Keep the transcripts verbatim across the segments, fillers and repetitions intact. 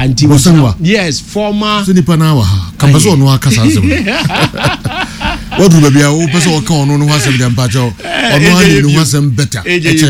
anti yes former sinipa na wa kambaso no aka sasem what do be o person o kan no no hasem dem pa cho ono ani no hasem better e che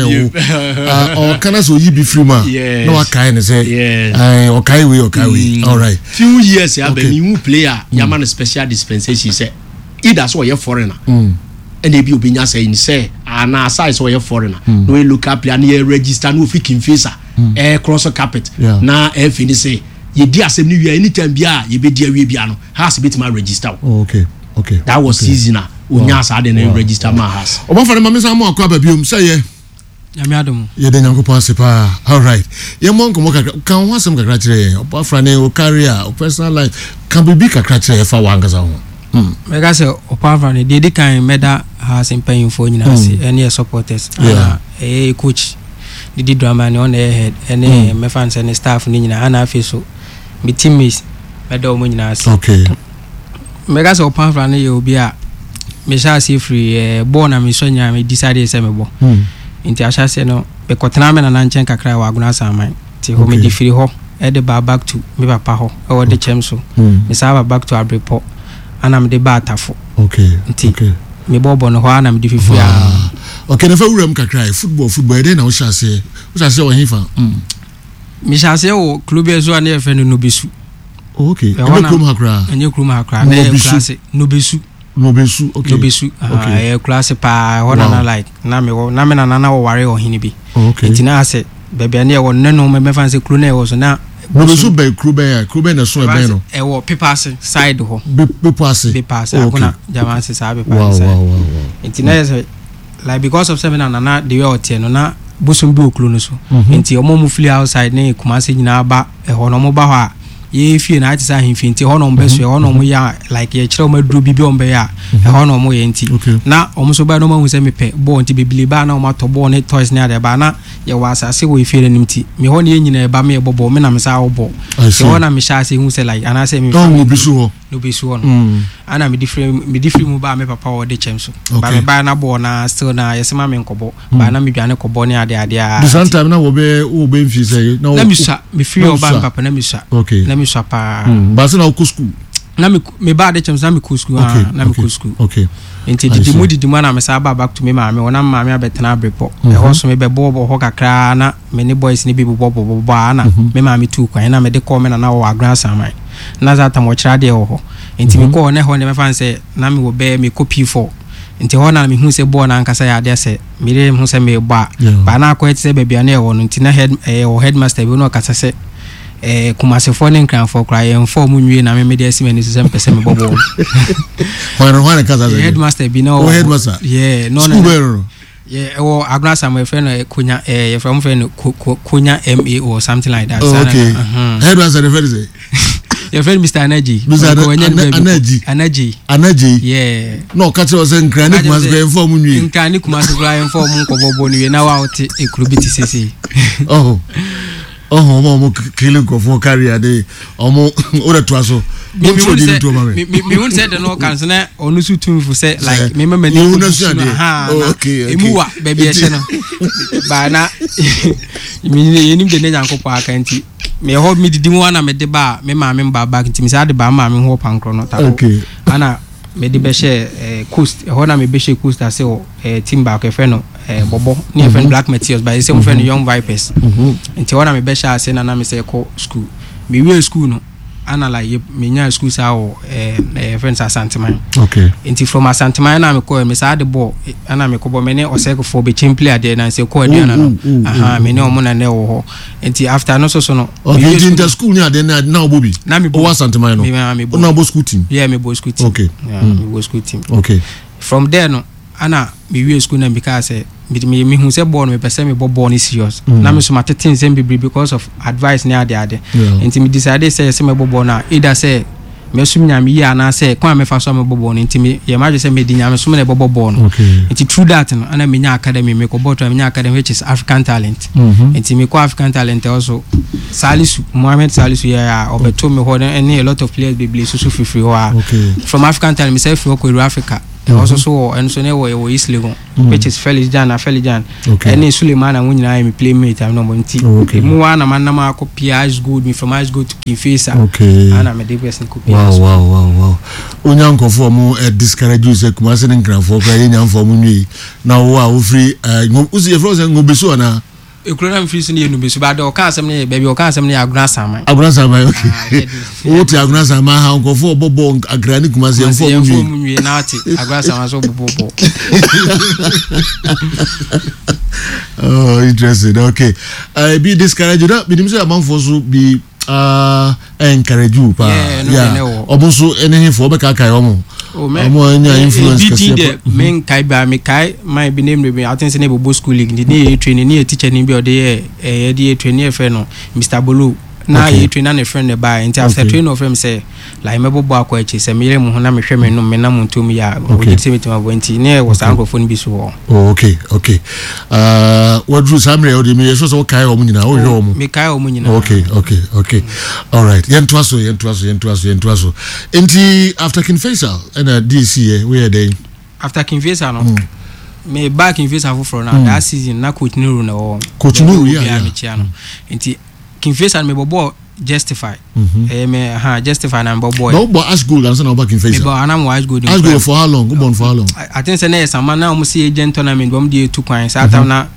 o o kana so yi bi free ma no aka ne say eh o kai we o kai we all right few years ya be me who player yaman special dispensation say either so you foreigner and they be obinya say in say ana size so you foreigner no local player na register no fit kinfisa eh cross carpet na e finish say ye di asem ni wi anytime bia ye be di awie bia no has bit ma register. Oh, okay okay that was okay. Season na onya sa de na register ma has o ba fa ma me sa mo akwa ba biom say ye nyame adom ye de nyankopon sepa all right ye mo nkomo ka kan ho asem kakra kire ye o ba fra ne o career o personal life kan be bi kakra kire ye fa wanga ho Hmm. Mega say opava ne dey kan meda has paying for nyina se any supporters ana eh coach didi drama ne on head any me fans and staff ni nyina ana afi so me teammates meda o nyina se okay mega say opava ne ye obi a me sha say free eh born na me so nya me decide say me bo nti a sha say no be kotena me na na nchen kakra wa aguna saman ti ho me di free ho e de ba back to me papa ho e wo de chem so me sa ba back to Abripo anam de batafo okay okay me bobo no ho anam de fifi ah okay na fa wuram kakrai football football dey na wo shase wo shase wo hifa mm mi shase wo club ezo na e fe no besu okay e be club hakra enye club hakra na class no besu no besu okay no besu ah e class pa ho na like na me wo na me na na wo ware ho hini bi okay ntina ase bebe na e wo nno me me fan se club na e wo so na no besu be club ya club na so e be no e wo papers side ho papers papers akuna jama se sa papers wow wow wow ntina like because of seven and na the way otie no na bosum bi oklu no so nti omo mu flee outside na Kumasi nyina ba e ho no mo ba ho a ye fie na atisa himfi nti ho no mo beso e ho no mo ya like ye kire o maduru bibi o mbe ya e ho no mo ye nti na omo so ba no ma hu se mepe bo nti bibili ba na o ma to bo ne toys na de ba na ye wa asase wo fie ne nti me ho ne ye nyina e ba me bobo me na me sa wo bo se ho na me sha se hu se like ana se me no bisu ho no bisu ho no ana me different me different mu ba me papa wo de chem so ba me ba na bo na still na yesema me nkobo ba na me dwane kobo ne ade ade a the same time na wo be wo be mfi say na me sha me free o ba papa na me sha okay na me sha pa ba se na ku school na me me ba de chem na me ku school na me ku school okay enti didi mu didi mu na me sa ba back to me ma me wona ma me abetena Abripo e ho so me be bo bo ho kakra na me ni boys ni bi bo bo bo ba na me ma me tu kwan na me de call me na na wa grass amai na za ta mo kira de ho enti me ko ne ho ne me fan say na me wo be me copy for enti ho na me hu se bo na nkasa ya de se me re hu se me ba ba na ko eti se be bia na e ho no enti na head eh headmaster bi no kasa se eh Kumasi for ne nkran for cry en for mu nwie na me me de esi me ni se mpese me bobo why why kasa se headmaster bi no headmaster yeah no no yeah o agna some my friend kunya eh from friend kunya M A or something like that okay headmaster the friend say your friend Mister Energy Mister Energy Energy Energy yeah no catch us en nkran ni Kumasi go inform mu nwie nkran ni Kumasi go inform mu ko bobo ni na wa oti e clubiti sisi oh oh mo mo kile go for career dey omo o da to aso me me me won say the no can na onu su tun fu say like me me me ha okay emu wa baby e she no ba na me yenim de na yankopɔ aka nti me ho me didi mu wana me de ba me ma me ba ba nti me sa de ba ma me ho pankro no ta okay ana me de be she coast ho na me be she coast ase o timba ka fe no bobo ni friend Black Materials by say mo friend Young Vipers nti ho na me be she ase na na me say ko school me we school no ana like me nya school sa o eh friends Asanteman okay nti from Asanteman na me ko me sa de ball ana me ko bo me ne oseko for be team player there na say ko aduana no aha me ne o mo na ne wo ho nti after no so so no okay in the school nya then na obobi na me o Asanteman no o na bo school team yeah me bo school team okay yeah me bo school team okay from there no ana me we school na because me me hu say ball me person me bo ball ni serious na me so matetin sem bibri because of advice na ade ade nti me decide say say me bo ball na either say me sum nya me ya na say kwa me fa so me bo ball nti me ye ma say me di nya me sum na bo ball no nti through that no ana me nya academy me ko ball to me nya academy which is African Talent nti me ko African Talent also Salisu Mohammed Salisu ya obeto me ho and a lot of players be bless so free free from African Talent me say free ko Africa also so and so never we East Legon, which is Felix Jan and Felix Jan. Any Suleiman and when I am playmate, I'm not Monty. Okay, Muana Manama copy ice good me from ice good to Kinfesa. Okay, and I'm a depressing copy. Wow, wow, wow, wow. Unyanko for more a discourage you, Kumasin and Grand for Ukrainian for Muni. Now, wow, free. Uh, Uzi Frozen will be so now. You couldn't freeze in the bus, but or can't some baby or can't some near Grasama. A Grasama, okay. What are Grasama? How go for Bobo, a granny Kumasi and for you, Nati, a Grasama so Bobo. Oh, interesting. Okay. I be discouraged up, but himself among for so be uh encourage you, yeah. Almost anything for Baka. Oh man, influence. Men kai ba me kai my be name be I think say neighbor school league the training near teacher ni be o dey eh dey train friend no Mister Bolu na ye train na friend dey buy until after train of him say like me bobo akwa echi say me mu na me hwe me no me na mu ntom ya o dey say me to twenty ne was microphone bi so. Oh okay, okay. Uh what drew Samuel o dey me so so kai o mu nyina o hwe o mu. Me kai o mu nyina. Okay, okay, okay. All right. Yen twaso, yen twaso, yen twaso, yen twaso. Enti after King Faisal and a D C we are there. After King Faisal no. Mm. Me back in Faisal for now mm. that season na coach Nuru na o. Coach Nuru yeah. yeah. Enti King Faisal me bobo justify. Mm-hmm. Eh me ha justify na bobo. No but ask goal and say na back in Faisal. Me but anam watch goal. Ask goal for how long? Go on for how long? I, I think say na some na o see agent tournament bom dey two coins. That time na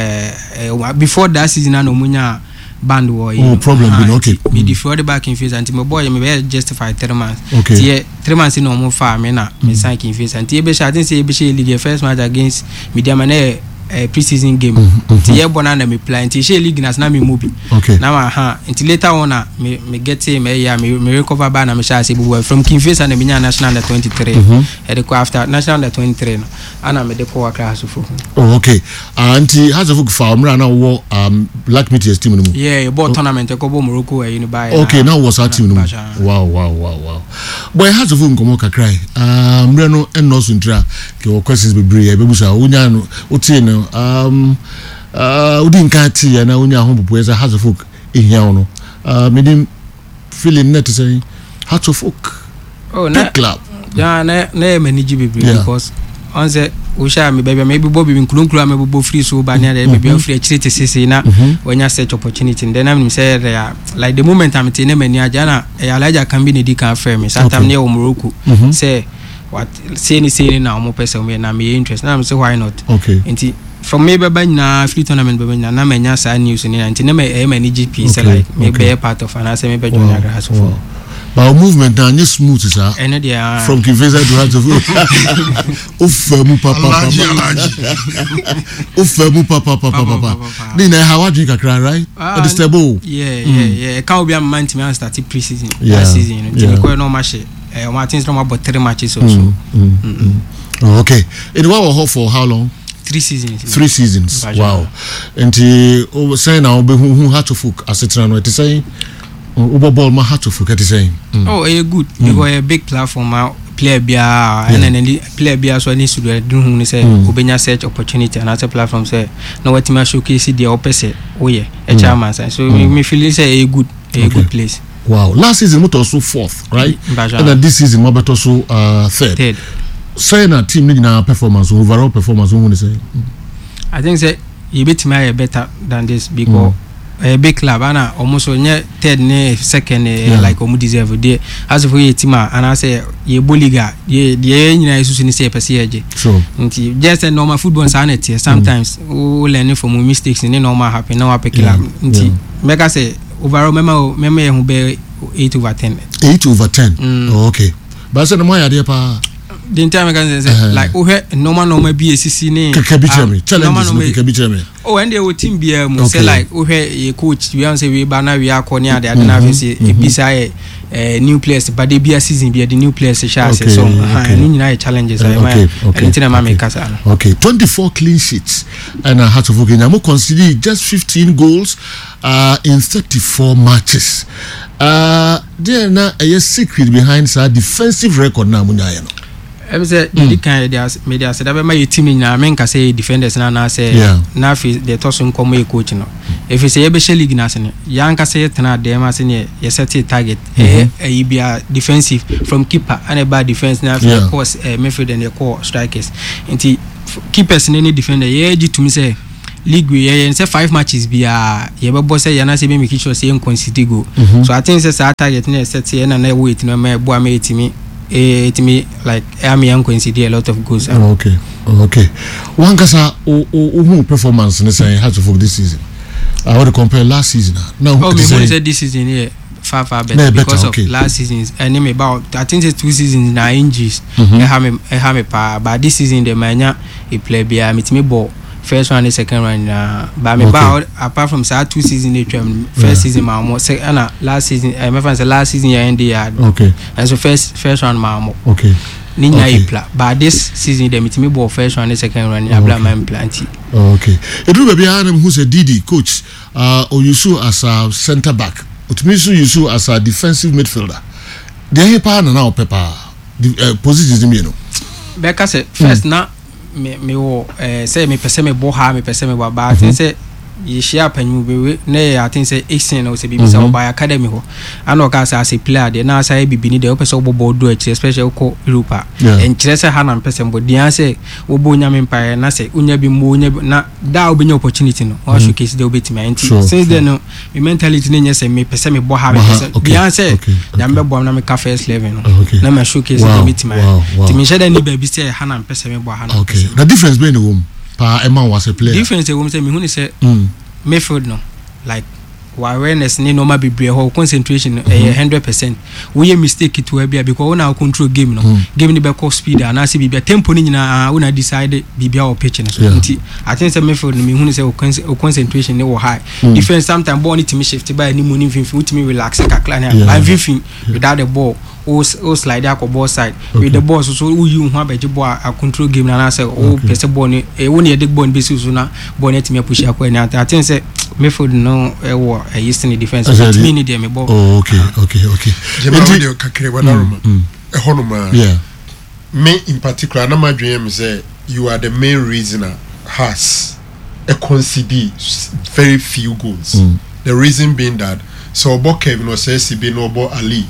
eh before that season na no munya band war. Oh, problem uh, been okay. Me mm. the back in face and my boy me be justify three months. Okay. Tie three months no more far me na me sign in face and tie be sure I think say be she league first match against Media Man a pre-season game. Tie bona na me plan tie she league na me movie. Okay. Now aha until later on na me me get me ya me me recover ba na me sha say boy from King Face and me national under twenty-three. E dey go after national under twenty-three no. Ana me dey go class for. Oh okay. Auntie has a book for me na wo um Black Meteors team no. Yeah, about tournament e go bo Morocco e you buy. Okay, now was our team no. Wow, wow, wow, wow. Boy has a book nkomo kakra. Um mre no en no suntra ke o questions bebre e bebusa unya no utie no um uh udin ka tie na unya ho bobo eza has a folk ehia no. Uh medim feeling net say Hearts of Oak. Oh, na club. Yeah, na na manage bebre because on say we share me baby maybe Bobby bin kulun kula me bobo free so ba na there maybe free chirite sese na when you search opportunity then I'm say like the moment I'm tell me aja na Elijah can be need can fair me sometimes near Morocco say what say ni say na mo person me na me interest na I'm say why not okay nti from me baba na free tournament baba na na me nya sa news ni nti na me e me ni G P say like me be part of and I say me be join grass for but movement now is smooth sir from Kiveza to Hearts of Oak. Ufemu papa papa Ufemu papa papa papa ni na how drink akra right at the stable yeah yeah yeah can be a man to me start pre-season last season you know ko no match eh o things from about three matches also. Okay, it was for how long? Three seasons. Three seasons. Wow. And o say na obe hu Hearts of Oak asetra no it say Uber ball my Hearts of Oak it say. Oh, a good because a big platform player bia and then player bia so need to do hu say obenya search opportunity and other platform say no what ma showcase the opposite oh yeah a chairman so me feel say a good a good place. Wow, last season we also fourth, right? And then this season we also uh third. Third. Saying a team need na performance overall performance we want to say. I think say you beat me better than this because a big club ana almost onye third ne second yeah. like omu deserve there as for your team and I say ye boliga ye ye nyina isusu ni say pese eje so nti just a normal football sanity sometimes we learn from mistakes ni normal happen now pick club nti make I say overall mema mema ye hu be eight over ten. eight over ten. Oh, okay, but say no more idea pa the entire can say uh-huh. like oh normal normal B S C ni um, challenges no kekabiteme oh and they will team be um, say like oh ye coach we want say we bana we are corner there na say ebisa eh new players but the B S season be the new players share say so any nyina challenges I my anything ma make us okay twenty-four clean sheets and I had to forget I'm consider just fifteen goals uh in thirty-four matches uh there na a secret behind sa defensive record na munya no. I say the kind of media said that my team na men ka say defenders na na say na fi the tosun come e coach no if you say be league na say yan ka say tena dem as ne you set target eh e be defensive from keeper and a bad defense na of course midfield and the core strikers nti keepers any defender ye gi to me say league we yeah say five matches be ah ye be boss say na say be make sure say concede go so I think say that target na set say na na wait no me boa me timi eh timi like I me concede a lot of goals. Oh, okay okay one kasa o o performance na say how to for this season I want to compare last season now oh me say this season here far far better, better because okay. of last season's and him about I think it's two seasons na injuries mm-hmm. I have me I have me pa but this season the mania he play be me timi ball first round and second round uh, but me okay. apart from that two season they first yeah. season my more second uh, last season I remember the last season yeah in the yard okay and so first first round my more okay Ninya okay. Play but this season they meet me ball first round and second round I blame my plenty okay Edu baby I am who say Didi coach uh Oyusu as a center back Utimisu Yusu as a defensive midfielder they pa na na pepa the positions you know Becca say first na me me wo eh say me pese me bo ha me pese me ba I think say ye share panyu be na I think say eighteen or say bibi say by academy ho ana ka say as a player de na say bibi ni de o pese wo bo do e especially ko Europa en kire say ha na pese mbo dia say wo bo nya me mpa na say unya bi mo nya na da o be nya opportunity no o showcase de obetimi anti since then no me mentality ni nya say me pese me bo ha me pese dia say ya me bo na me ka first level no na me showcase de obetimi ti me share ni ba bi say ha na pese me bo ha na okay the difference between the room pa Emma was a player difference the woman say me who say midfield no like awareness ni normal be ho concentration eh one hundred percent we mistake it we because we now control game no game ni be call speed and na say be tempo ni nyina we na decide be be our pitch no so I think say midfield me who say o concentration ni wo high defense sometimes ball ni team shift by ni mo ni finfin we team relax kakla na and finfin without the ball o o slide akọ ball side with the ball so we you hu abeje ball a control game na na say o pese ball ni e woni e dig ball be so na ball net me push akọ ni I think say midfield no e wo e yisini defense but me need me ball oh okay okay okay jema radio kakere wana roma e hono ma yeah me in particular na madwen me say you are the main reason has a concede very few goals mm. the reason being that so obo Kevin no say si be no obo Ali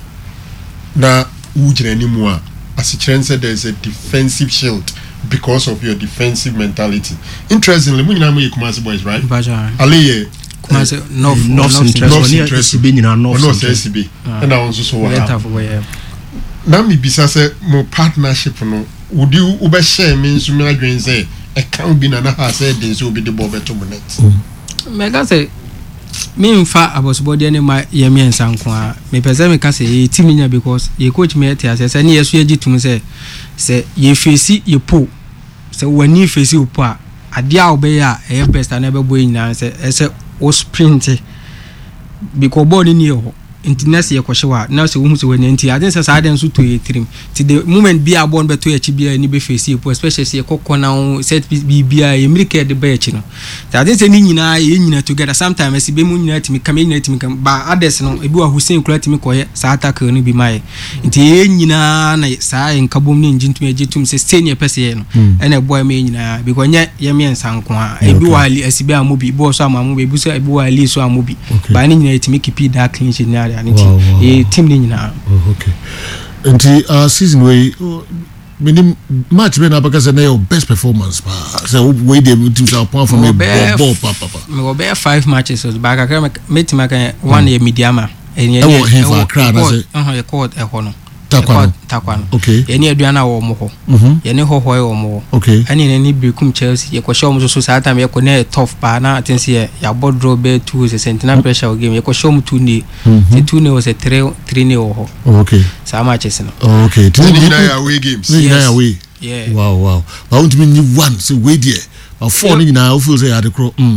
na ujire ni mu a as a there is a defensive shield because of your defensive mentality. Interestingly, we know you Kumasi boys, right? Ali Kumasi no no interest be no no S B and I also so what na me bisa say mo partnership no would you ube share me so me adwen say e kan bi na na ha say den so be the ball beto net me ga say me mfa abosbody ne ma ye me nsanko a me pese me ka say team nya because ye coach me tia say ne yeso ye gitum say say ye face ye po say wani face ye po a ade a obe ya e best na be boy nyina say e say o sprint because ball ni ho internet ye kwhyewa na say wo hu say wani nti ade say sa den so to ye trim ti the moment bi a ball be to ye chi bi ni be face ye po especially say kokko na set bi bi a ye mirike de be chi no ade say ni nyina ye nyina together sometimes be mu nyina timi kam nyina timi kam ba ades no ebi wa Hussein kula timi koye sa attack no bi mai nti ye nyina na sa ye nkabom ni njintum agitum say stay ne pese ye no ene boy me nyina because nya ye me nsanko a ebi wa ali asibe amobi bo so amamu be bu so ebi wa ali so amobi ba ni nyina timi keep that clean sheet na and it team ni nyina okay nti uh season way minim match be na because na your best performance pa so we dey team say apart from a ball papa me go be five matches so back aka me team aka one year mediama and you e for crowd na say uh e court e ho no takwa takwa no okay ye ni aduana wo mo ho ye ni ho ho wo mo okay ani ni brekum Chelsea ye ko show mo so sa time ye ko na tough pa na atensi ya board draw be two se sentinel pressure game ye ko show mo two ni the two ni was a three three ni ho okay sa matches no okay two ni na away games ni na away yeah wow wow but want me ni one say we there but four ni na feel say at the crow mm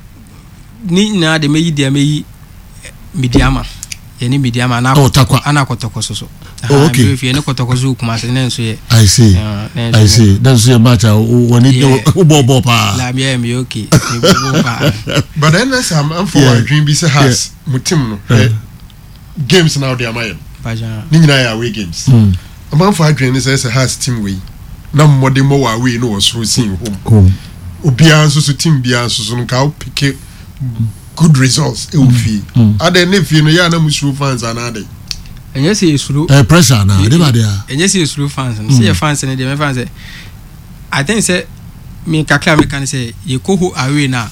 ni na de meyi de meyi mediama ye ni mediama na oh takwa ana kotoko so so oh, okay if you no kotoko so kuma se nenso ye I see uh, I see that's your match when it bo bo pa la me me okay but then let's am for our dream be say has mutim no games now they are my baja ni nyina ya away games am for our dream is say has team way na mmode mo wa we no was racing home obia nso so team bia nso so nka pick good results e ofi ade ne fi no ya na musu fans anade enye se esuru eh pressure na de ba dia enye se esuru fans no se fans ne de me fans I think say me kakla me kan say ye koho away na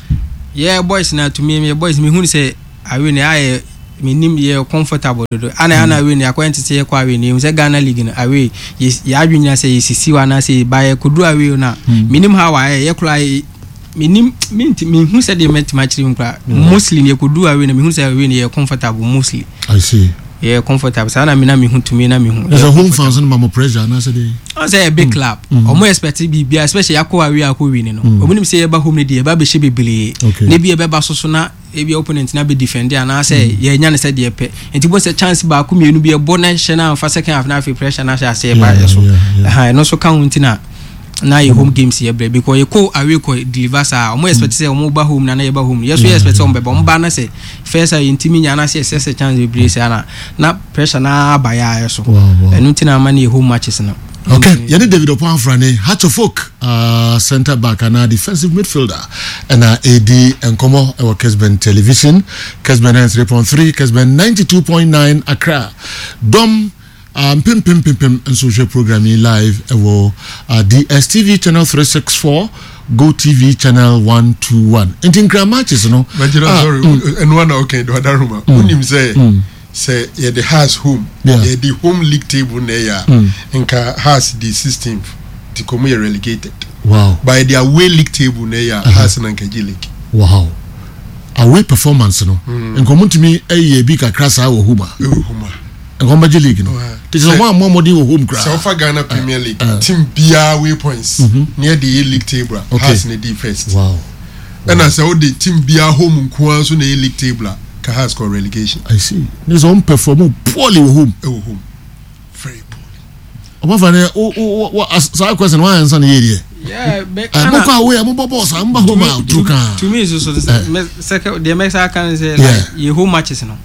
yeah boys na to me me boys me hu say away na aye me nim ye comfortable do ana ana away na akwent say kwa away ni say Ghana league na away ya adwunya say sisi wa na say ba ye kodu away na me nim how aye ye kula me nim me me hu say de met match rim kula mostly ye kodu away na me hu say away na ye comfortable mostly I see yeah comfortable sana me na me hu to me na me hu there's a home fans no more pressure na say dey I say a big club omo expect be be especially yakwa away akwa win no omunim say e ba home ne dey e ba be she bebele ne bi e be ba so so na e bi opponent na be defend na say ye nya ne say dey pe enti bo say chance ba ku mienu bi e bo na hye na fa second half na fe pressure na say ba so ha no so count na na ye home games ye bre because ye ko away ko deliver sa omo expect say omo ba home na na ye ba home yes we expect omo be ba omo ba na say first a intimi nya na say say chance be bre say na na pressure na ba ya so enu tina ma na ye home matches na. Okay, Yadi David Opanfrane, Hatchofok, uh, centre back and a defensive midfielder, and uh, A D and Como, our Kesben Television, Kesben three point three, Kesben ninety-two point nine, Accra, Dom, um, Pim Pim Pim Pim, and social programming live, evo, uh, D S T V channel three sixty-four, Go T V channel one twenty-one. And in grand matches, you know. But you know, uh, sorry, mm. and one okay, do other room, when him say, mm. say yeah the house home yeah, yeah the home league table there mm. nka has the sixteenth the come relegated wow by the away league table there uh-huh. has na nkaji league wow away performance no mm. nko muntimi eye bi kakra sa wo huma wo huma nko maji league no this is one more modi wo home cra so for Ghana Premier League uh, uh, team bia away points mm-hmm. near the league table okay. has na the first wow and as all the team bia home nko so na league table has got relegation. I see. There's one perform poorly with whom? Oh, whom? Very poorly. What for? Oh, oh, what? So question why answer the area? Yeah, but I'm not away. I'm not boss. I'm not home out. To me, so the second the Mexican can say like your home matches no.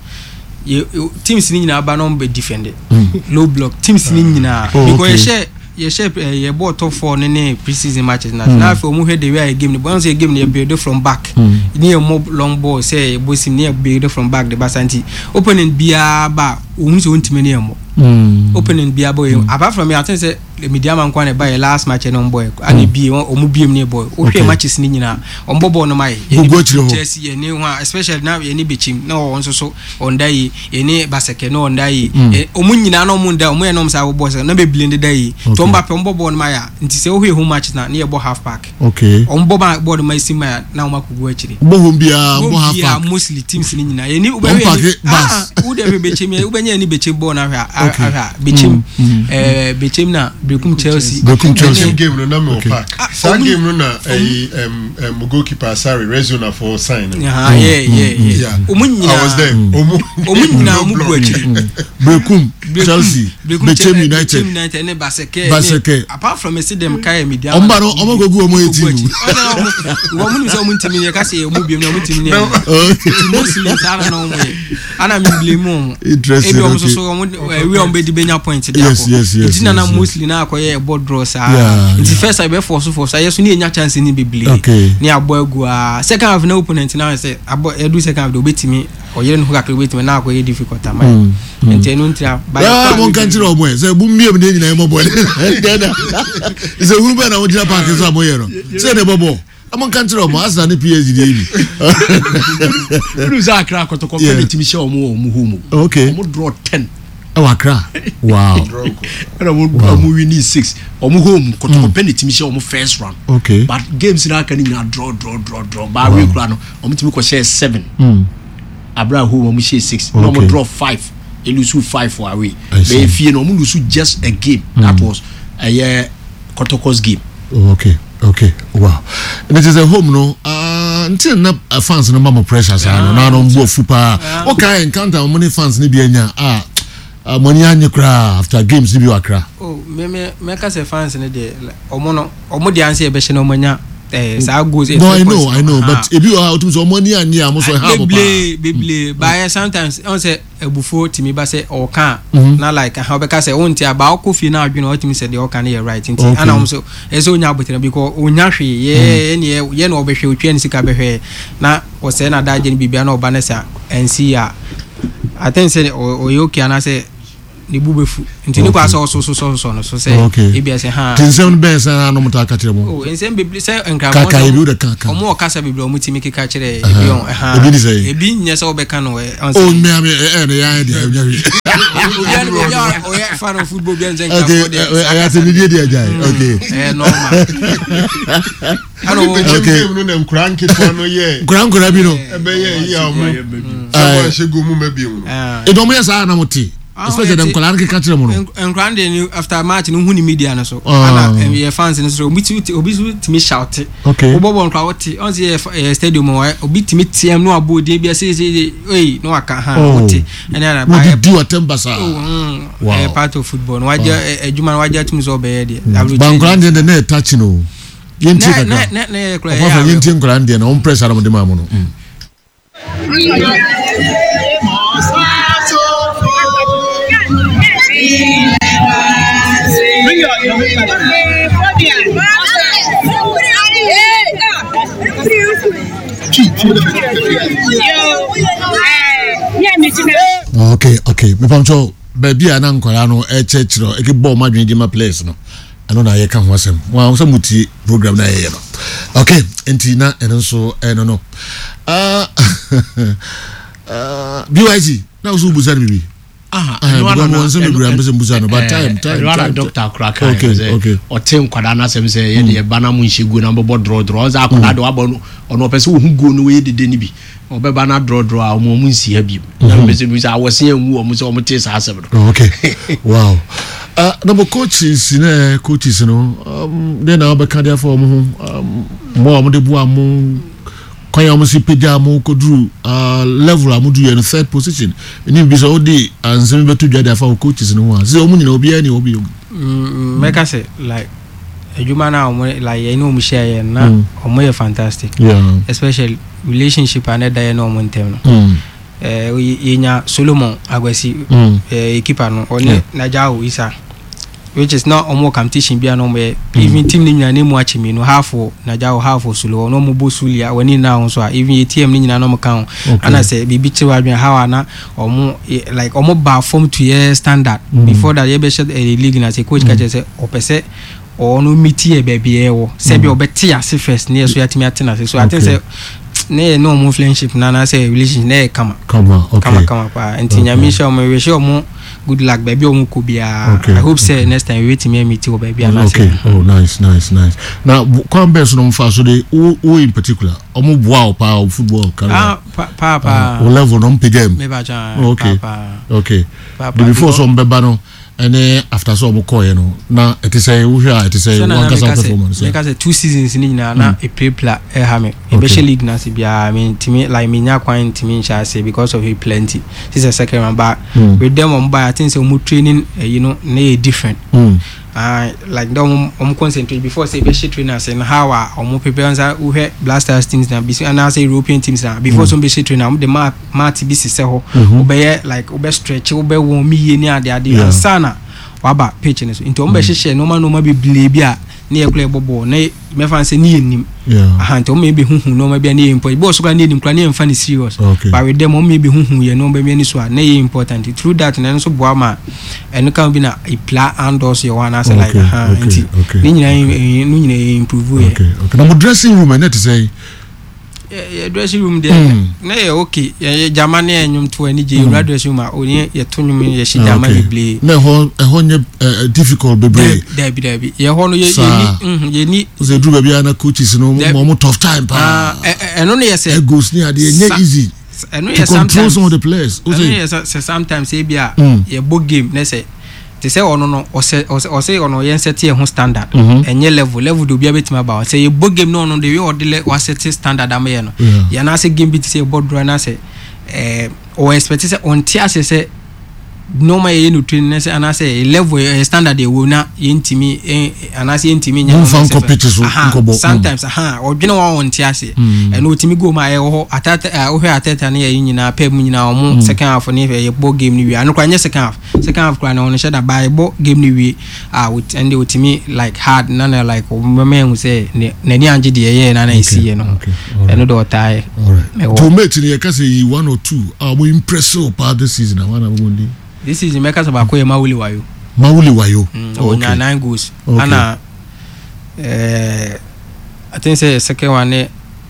You teams ni na ba no be defended. Low block teams ni na because you ye shape ye ball top four ne pre-season matches na na for mu head the way game the once game they build from back near mob long ball say boys near build from back the basanti opponent bia ba ohun so ntime ne mo opponent bia boy apart from me I think say the media man kwan e buy last match no boy and be omu biem ne boy o hwe matches ni nyina on bobo no mai Chelsea ye ne ho especially now ye ne bechim na on so so on dai ye ne baseke no on dai omu nyina no mu nda omu ye no msa wo boss na be blend dai to mbappe on bobo no mai nti se o hwe ho match na ne ye bo half pack okay on bobo board mai sima na o makugu achiri bo ho bia bo half pack mostly teams ni nyina ye ni ubebe ah u de bechim ye ubenya ni bechim bo na hwa aha bechim eh bechim na Bekum Chelsea. Bekum Chelsea game no na me pack. Sa game no na eh um um goalkeeper sorry Rezona for sign. Yeah yeah yeah. Omunyina I was there. Omu omunyina omu bu achiri. Bekum Chelsea. Bekum United. United ne Baseke. Baseke. Apart from see them kai media. Omba no omo gogu omo eighteen. Wo mu ni so omu ntimi ye ka se omu biem na omu ntimi ne. Okay. Mostly sana no omu. Ana me blame omu. Interesting. Ebi omu so so omu we on be di benya point there. Yes yes yes. Itina na mostly na akoye board draw sa nti first I be force force ayeso ni enya chance ni bibli ni abo agu a second half na opponent na say abo edu second half do betimi oyere no kakle betimi na akoye difficult am nti enu ntia ba ya mo kan tire omo e say bu miem na nyina e mo boy dada is a huru ba na wo jira park so abo yero say ne bobo amon kan tire omo asa ni P H D ebi Blue Zakra kotoko pe betimi she omo omo humu okay omo draw ten Oh, Accra. Wow. And I'm winning six. I'm home. Kotoko penny team share almost first round. Okay. But games now can now draw, draw, draw, draw. But we plan. I'm team ko share seven. Abra home I'm share six. No more draw five. You lose five for away. But if you know, lose just a game. That was a year Kotoko's game. Okay. Okay. Wow. And it is a home no. Uh, until na fans no mama pressures. No, na no mbo fupa. Okay, encounter many fans ni bienya. Ah. Uh, money anya kra after games ni bi wakra oh me me me ka se fans ne de omo no omo de anse e be hye no manya eh sa goals. No, I know, I know, but if you are to so money and yeah, most have be be by sometimes on say ebufo timi ba say o kan na like how be ka say on ti aba ko fi na adwene o timi say the o kan here right nti ana um so e so onya abotire because onya hwe ye ne ye na obehwe otwa ni sika behwe na o say na daje ni bibia na oba na sa nc a I think say o yoki ana say ni bubefu nti ni kwa so so so so no so say e bia say ha tinsem be say na no mutaka kire mo oh ensem bibli say enka mo kaka ebi de kaka omo okasa bibli omo timi kika kire ebi on ha ebi ni say ebi nya say obeka no e oh me me e na ya de nya wi o ya fan of football bi enka for de I got to be there jai okay eh normal ano okay no na nkranke to no ye nkranke bi no ebe ye ya omo so shegu mu mabi mu e do mo ya sa na muti especially them kolan ke catch them no engrande after match no hu ni media na so ana ye fans no so obi ti obi ti me shout obobo nkwa woti on say stadium obi ti me tm no abodi bia say say oi no aka ha woti ene na ba e do atemba sa wow part of football no waje ejuma waje tim so be there bangrande de na touch no yenti ka na na na kra ya yenti ngrande na on pressure am de mamu no okay okay me pamcho baby ana nkwara no e chechiro e ke ball madwen di ma place no ano na ye ka ho asem wa so muti program na ye no okay enti na eno so eno no ah ah B Y G na so buza ni bibi ah no no no some program be buza no but time time time doctor kraka okay okay o tem kwada na asem say ye de bana mu nhegu na bobo draw draw za kwada de wabo ono pese wo hu go no we de de ni bi obeba na draw draw a mo mu nsia bi na be se bi sa wose enwu o mu se o mu te sa asem no okay wow uh number coaches na coaches no um then na be ka dia for mo um mo mo de bu amu kwa ya mo si peja mo kodru uh level amu du ye no third position ni bi so odi ansem be to dwa dia for coaches no wa se o mu nyina obi ani obi mm make us like ejuma na omo like you know mo share na omo ye fantastic yeah especially relationship and that no mo ntem no mm eh yenya Solomon Agwesi eh keeper no oni na jawo Isa which is not omo competition bia no me even team ni nyina mu achi mi no half na jawo half Solo no mo bosulia wani na so even team ni nyina no mo kan ana say bibi chewa dwen how na omo like omo ba form to year standard before that ye be share a league na say coach ka say opese or no meeting e baby e wo say be obeti ase first na so yatimi atena so I think say ne no mo friendship na na say relationship na kama kama okay kama kama pa entinya mi show mo we show mo good luck baby o mo ko bia I hope say next time we wait me meet you baby na say oh nice nice nice now come best no mfa so dey who in particular omo boa pa football career ah pa pa o level no mpe game me ba ja okay okay before so mbeba no ene after so mo call you know na it is say we here it is say one case performance like I say two seasons ni na na a play play e ha me especially league na se bia I mean timi like me nya kwan timi ncha say because of he plenty this is a second one but mm. with them on by I think say mo training uh, you know na different mm. uh, like them um concentrate before say be trainers and how um prepare answer we hear Blasters teams na be and I say European teams na before some be trainer am the mat mat be se ho obey like obey stretch obey won mi ye ni ade ade sana waba pitch ni so into ombe hye no ma no ma be ble bia na ye kula bobo na me fan say ni enim aha into me be huhu no ma bia na important bo so kula ni enim kula na fan serious but with them me be huhu ye no be me ni so na ye important through that na so bo ama and can be na a plan and also you wanna say like aha into ni nyina ni nyina improve ye okay okay na mo dressing room na to say yeah dressing room there na yeah okay yeah jamani enyum to ani je you dressing room oni ye tonum ye shi jamani ble na ho ho nye difficult bebre there be there be ye ho no ye ni ye ni ze dru ba bia na coaches no mo tough time pa eno no ye say goes ni ade nye easy eno ye sometimes some of the players eno ye sometimes e bia ye bo game na say they say ono no o say o say ono yen set e ho standard enye level level do bia betima ba say e bo game no no the way o de le o set standard am ye no ya na say game bit say board run na say eh o expect say on tia say say normal ye no train na say ana say level uh, standard e wo na ye ntimi ana say ntimi nya fan compete so nkobo sometimes aha odwene wa won ti ase e no timi go ma ye ho atata o hwe atata na ye nyina pem nyina o mu second half ni ye bo game ni wi ano kwa nya second half second half kwa na won sheda ba bo game ni wi ah with and the timi like hard na na like o me hu say na ni anje de ye na na isi ye no e no do tai to mate ni ye ka say one or two ah mo impress you pa this season na one am this is Meka Sabako ya Mawuli Wayo. Mawuli Wayo. Mm, okay. Onya nine goals. Okay. Ana eh I think say second one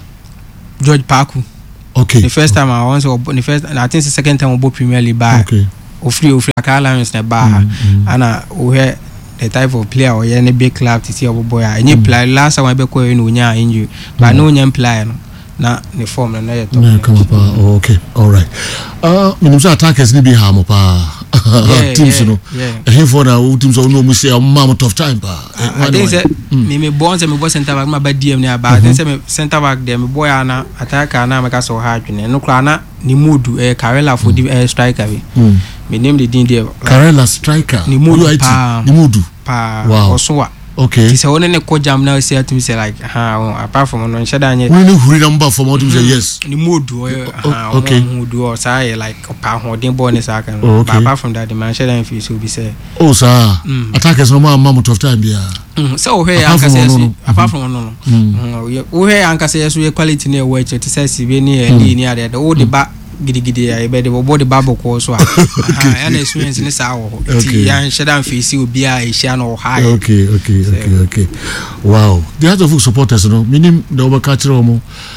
George Parku. Okay. The first time I once the first I think the second time we Premier League ba. Okay. Ofri ofri Alliance na ba. Mm, mm. Ana we the type of player or any big club to see our boy. Any mm. player last time we be ko no nya injury. But no nya player no. Na the form na na top. Come up. Oh, okay. All right. Uh minimum attackers ni bi ha mo pa. Yeah, teams yeah, no yeah. For now teams no me say am tough time pa I think say me me born say me boy center back ma ba D M ni aba I think say me center back there me boy ana attacker na me ka so hard ne no kra na ni mood eh Karela for the striker we me name the din there Karela striker ni mood pa ni mood pa wow okay he say one ne ko jam na say to me say like ha apart from no shada anye we no hurry number for more to say yes ni mood ha okay mood or say like pa hodin boy ne say kan but apart from that the man shada in feel so be say oh sir attackers no man tough time bia so we anka say apart from no no we anka say so quality ne we to say si be ni ali ni ade o de ba gidigidi ya ebe de bo de babo ko so ah ana experience ni sa wo ti ya shedan face obi a e shia no high okay okay okay okay wow the other foot supporters no minim the over catch romo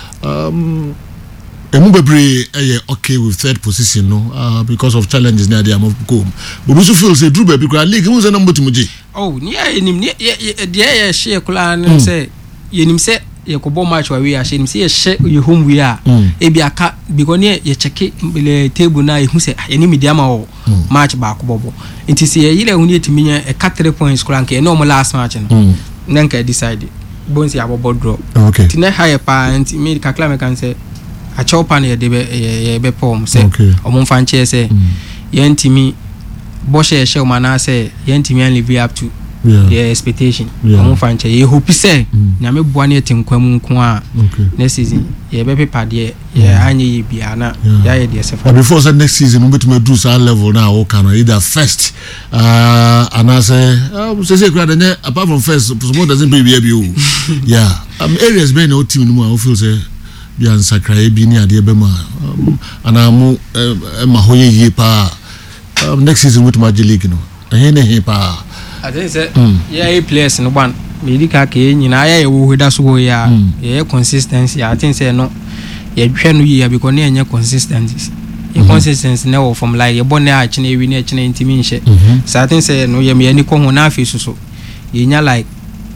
um emu bebre eh okay with third position no uh, because of challenges near the am of go but we feel say Drew baby kwa league mu say number tumuji oh ni ya enim ni dia ya share kula no say yenim say ye ko bo match wa we a she nim say ye she ye home we a e bi aka because ne ye check le table na ye hu say ye ni media ma o match ba ko bobo nti say ye le hu ne timi nya e ka three points kura nke no mo last match no nan ka decide bon say abobo draw okay ti na high pa nti me ka kla me kan say a chopa ne ye de ye be pom say o mo fan che say ye ntimi bo she she o mana say ye ntimi an live up to yeah. The expectation omo fanche ye hope say nyame boa na etinkwam nko a next season ye be pepa de ye anye ye bia na ya ye de sefa before say next season we better do some level now o can either first uh and I say uh, say say crowd apart from first support doesn't be be o yeah um areas be na o team no I feel say bia nsakra e bi ni ade be ma ana mu ma hoye ye pa next season with my league no eh na he pa I think say yeah players no one medical ke nyina ya ye wo da so ya ye consistency I think say no ye hwe no ye because na enye consistency ye consistency na wo from like ye born na achi na ewi na achi na intimi nhye so I think say no ye me ani ko ho na afi so ye nya like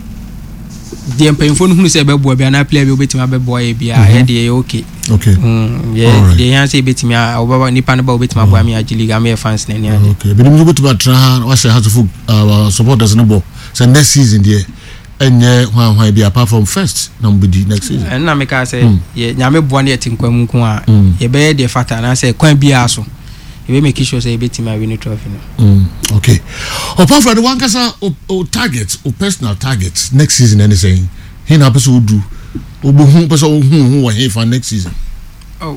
the painful who say be boy be na player be obetima be boy bia ye de okay okay mm yeah the yan say betimi a obaba nipa na ba obetima boy me agili ga me fans na ni ade okay be mu obetima tra wa say how to uh, supporters no bo so next season there enye hwan hwan be apart from first number the next season and na me ka say ye nyame boa na yetinkwam nko a ye be de fata na say kwan bia so we make sure say betima win trophy no mm okay apart from the one kasa o target o personal target next season anything he na person do obo hu person hu hu wa he for next season oh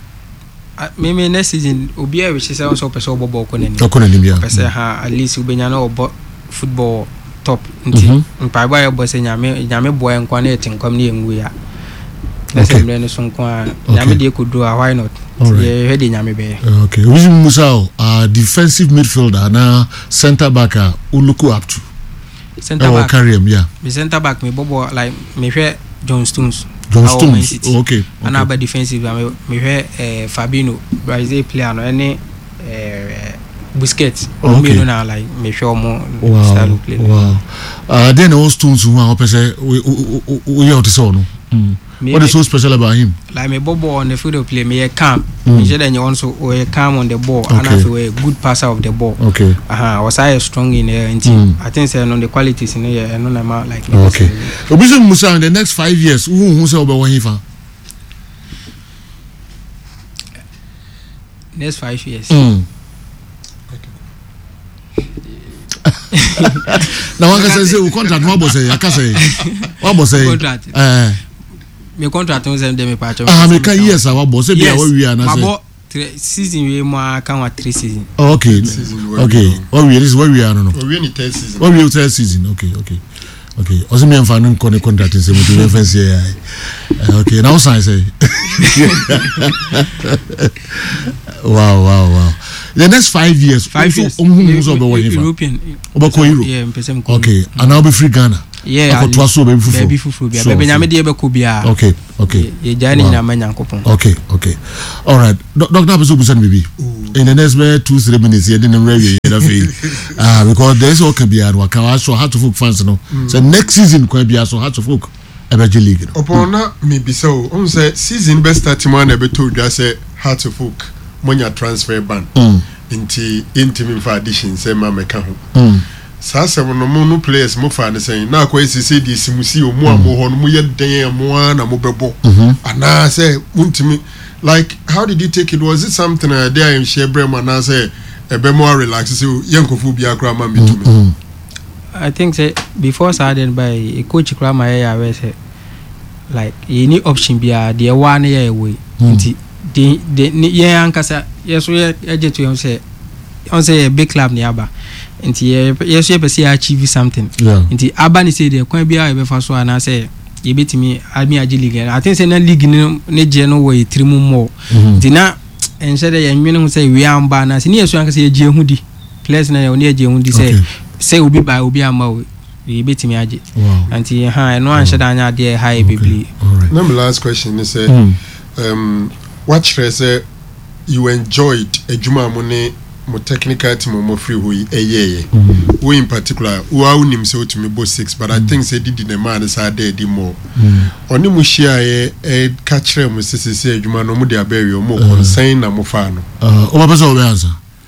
me me next season obi a we say so person obo ko nani ko nani bia person ha at least ubenya na obo football top nti mpa ba ya bo say nyame nyame boy nkwa na etinkom na enwu ya okay me no so nkwa nyame de ko do why not yeah he de nyame be okay we Musa uh defensive midfielder na center back uh, uluku up to center back carry him yeah me center back me bobo like me hwe John Stones John Stones oh, okay, okay. And about defensive me me hwe eh, Fabinho Brazil player no any eh Busquets okay. Me no like me hwe mo wow. style play wow uh then all Stones who are person we we you to so no mm. What is so special about him? Like me bobo on the field of play, me calm. Me said that you also we calm on the ball, okay. And I feel a good passer of the ball. Okay. Uh-huh. Was I strong in there? Mm. I think say on the qualities in there, and no matter like. Okay. Obiso Musa in the next five years, who who say about one hifa? Next five years. Mm. na one can say we contract what boss say I can say what boss say eh me contract on say dem pa cho ah me can yes our boss say be we we na say season we mo kan wa three season okay okay what we this what we are no no we in third season what we third season okay okay okay also me am fan no contract say mo do fence here okay now sign say wow wow wow the next five years five years European yeah mpesem ko okay and now be free Ghana yeah to so be fufu be fufu be be nyame de be ko bia okay okay ye jani na manyankopon okay okay all right doctor abeso busan bibi in the next two three minutes here then we that feel ah because there is okay bia wa ka so how to folk fans no so next season ko bia so how to folk Ebergy League no upon na me be so on say season best start man e be to dwa say how to folk monya transfer ban mm. into into for addition say ma meka ho mm. sa se no mo no players mo fa ne say na kwa sisi di simusi o mo amo ho no mo ye den mo na mo bebo ana say untimi like how did you take it? Was it something uh, there in Shebrem and I say a be more relaxed so yankofu bia kra ma me tumi I think say before started by a coach kra ma ya we say like any option bia the one year way nti the the ye ankasa yes we agent to say on say a big club ni aba nti yes we be achieve something nti aba ni say the kwan bia e be fa so ana say ye betimi ami agi league I think say na league ni ne je no way three more nti na en say dey nwene hu say we amba na say ni yesu ankasa ye je hu di players na ye oni je hu di say say obi ba obi ama ye betimi agi nti ha no an sheda anya de high bibli now my last question is say um what say you enjoyed ejuma mo ne mo technical team mo free ho eyeye we in particular we are unim say to me bo six but I think say did the man is are there more oni mo share e catch mo sisi say ejuma no mo de abewe mo concern na mo fa no uh o ba so we answer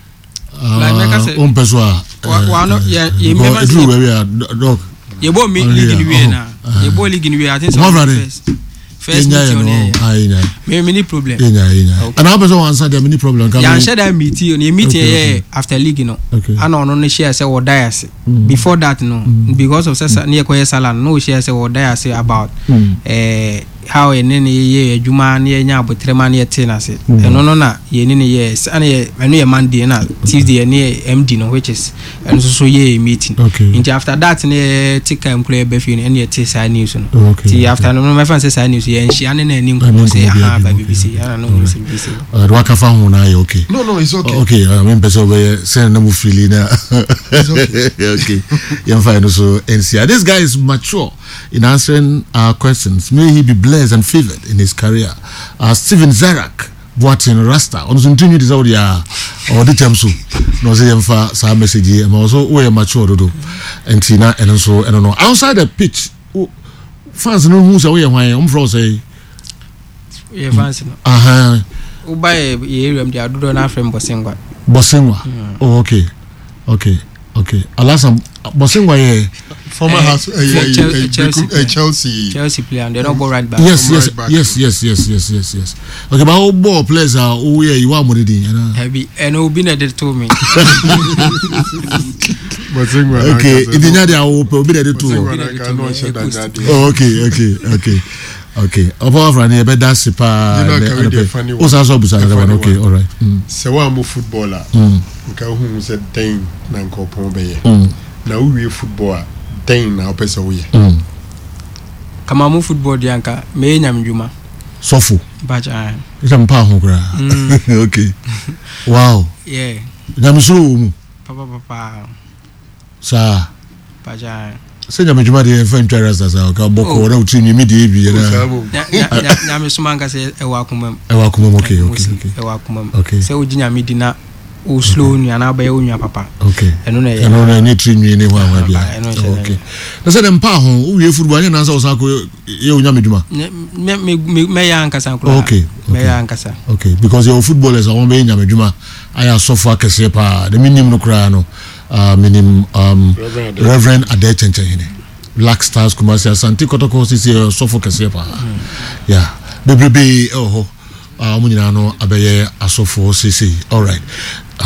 like make us on person wa no ye ye me ma say we are dog ye bo me league ni we na ye bo league ni we I think so first meeting no me many problem yeah yeah and how person answer there many problem can yeah share that meeting on meeting yeah after league no and on no share say what dias before that no because of say near ko sala no share say what dias about eh how e ne ye adwuma na ye nya abotrema na ye te na se eno no na ye ne ye ana ye eno ye Monday na Tuesday ne M D no which is eno so ye meeting in after that ne take employee be fi ne ye te say news no ti after no me fan say news ye nshia ne na ani ko say ah ba B B C ana no B B C uh do aka fa ho na ye okay no no it's okay okay I mean person we say na mu feel na okay you find so N C R this guy is mature in answering our questions. May he be blessed and favored in his career. Uh, Steven Zarak, Boatin Rasta, on continue this audio or the Temsu. No, say for some message, and also we are mature to do. And Tina, and also, I don't know. Outside the pitch, fans know who's away. I'm from say, yeah, fans. Uh huh. Who buy a area, they are doing our friend Bosingwa. Bosingwa. Oh, okay. Okay. Okay. Alas, Bosingwa, yeah. Former uh, house, uh, uh, Chelsea, Chelsea, uh, Chelsea, Chelsea player, and they don't go right back. Yes, yes, right back. yes, yes, yes, yes, yes, yes. Okay, but all ball players are oh yeah, you are more than you know. Heavy, and who been at it to me. Okay, it didn't have open. Be there too. Oh, okay, okay, okay, okay. Above running a bed that's a pa. What's also beside that one? Okay, all right. So I'm a footballer. Okay, who said Dane Nanko Pombe? Now we footballer. Dane na opesa we mm kama mu football dianka me nyam djuma sofu bacha ita mpa ho kra okay wow yeah nyam so mu papa papa sa bacha se nyam djuma de fan twara sa sa ka boko na uti mi de bi na nyam so manga se e wa kumam e wa kumam okay okay e wa kumam okay se uji nyam di na o slow ni ana ba ye onwa papa okay eno na ye eno na ni tri nwi ni wa wa bia okay na se dem pa ho o wie football anya na sa o sa ko ye onwa meduma me me me ya ankasa nkro okay me ya ankasa okay because your footballers are be nya meduma aya sofa kese pa the minim no kra no uh minim um Reverend Ade Chenchen hene Black Stars Kumasi Asante Kotoko sisi sofa kese pa yeah bebrebe oh uh, no abeye asofo sisi all right okay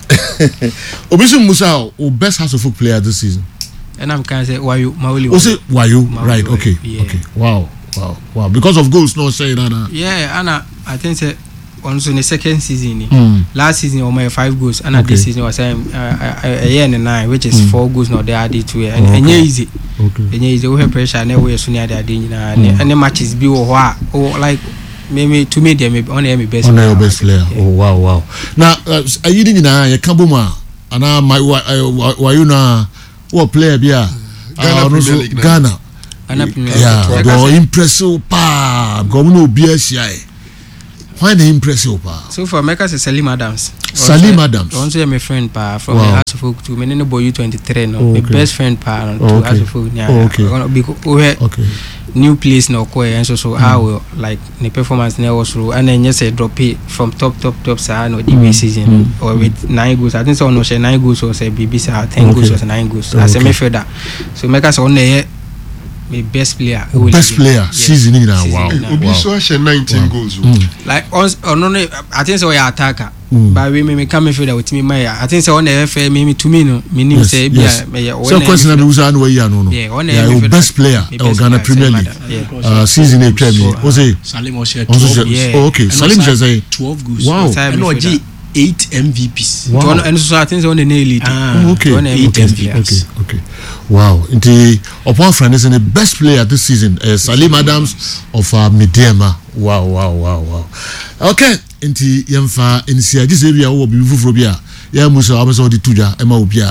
Obisu Musa, who best House of Folk player this season? And I'm kind of say why you Mauli. Was it why you right? Wayu, Okay, yeah. okay. Wow, wow, wow. Because of goals, no saying that. Yeah, Anna, I think say also in the second season, Mm. last season we made five goals, and Okay. this season was um, uh, a year and a nine, which is Mm. four goals. Now they added to it, and Okay. and yeah, easy. Okay. And yeah, easy. We have pressure, and we are soon at the adin, Mm. and the matches be or or like maybe to me they may only my best. On your best player. Yeah. Oh wow, wow. Now, are you doing na ye Kabuma? Ana my why you na what player bia? Ghana Premier also League now. Ghana. Ghana Premier Yeah, League. they impressive pa. Governor Obi Asia. Why they impressive pa? So for America, it's Salim Adams. Salim Adams. Also, I'm a friend pa from Wow. the House of Folk to me. Boy, you twenty-three no. Oh, My okay. best friend pa no, to Oh, okay. House of Folk. Yeah. Oh, okay. Gonna be we Okay. new place no ko and so so how will like the performance ne was through and then just say drop it from top top top sa no the season Mm. or with nine goals. I think so no share nine goals or say B B C ten Okay. goals or nine goals. Oh, As a okay. midfielder. So make us on there my best player. Best player season in now. Season Wow. in now. Obi Wow. so actually nineteen Wow. goals. Mm. Like on on no I think so ya attacker. Mm. But we me come midfielder with me my I think so on the F A me to me no me nim Yes, say yes. be So question na be usa no way no no. Yeah, on the Yeah, your midfielder. best player My of best Ghana player, Premier Salim League. Adams, yeah. Uh, season eight Premier. Was it? Salim also Also, twelve. yeah. oh, okay. And Salim also just say twelve goals. Wow. And Oji eight M V Ps. Wow. Wow. And so I think so on the nail it. Ah, Oh, okay. John Okay. M V P. Okay. Okay. Okay. Wow. Indeed, upon friend is the best player this season. Uh, Salim Adams of uh, Midema. Wow. Wow. Wow. Wow. Okay. Indeed, yemfa inisia. This area will be full from here. Yeah, Musa. I'm sorry to ya. Emma Ubia.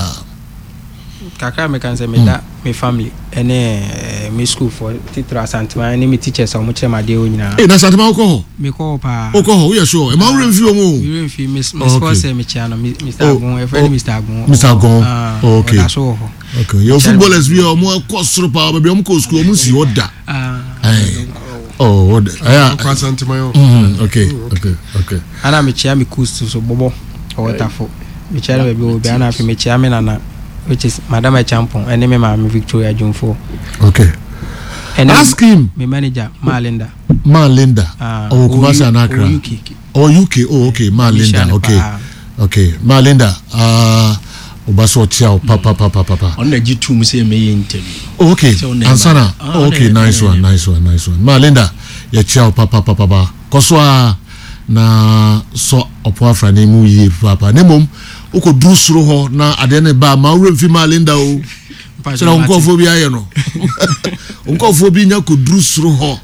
Kakra me can say me that me family and eh me school for teacher asantuma and me teachers omo chere ma de onyina. Hey, na Santama Oko. Me call pa. Oko. We are sure. Emma will review mo. You don't feel Miss Oh, okay. Sponsor me channel Mister Oh, Agon, a friend oh, Mister Agon. Mister Agon. Ah, Oh, okay. That's all. Okay. Your footballers we are more cost pa. Maybe I'm cost school. I'm see what that. Ah. Hey. Oh, what? Yeah. Kwasantimayo. Mm, okay. Okay. Okay. Ana me chia me cool so bobo or waterfall. Me chia me be obi ana fi me chia me nana which is Madam Champon and me ma me Victoria Jumfo. Okay. And Ask him. me manager Malinda. Ma Linda. Ah. Oh, Kumasi and Accra. U K. Oh, U K. Oh, okay. Ma Linda. Okay. Okay. Ma Linda. Ah, Obaso Chiao. Papa, papa, papa. On the G two me say me interview. Oh, okay. So, never. Ansana. Ah, Oh, okay. never, Nice never. one. Nice one. Nice one. Ma Linda. Ya Chiao. Papa, papa, papa. Koswa na so opwa frane mu yi papa. Nemom. Uko drusro ho na adene ba ma uremfi Ma Linda o. So na unkofo bi aye no. Unkofo bi nya ko drusro ho.